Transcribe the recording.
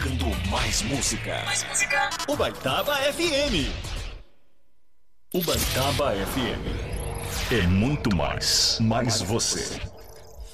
tocando mais música. Ubaitaba FM. Ubaitaba FM é muito mais você.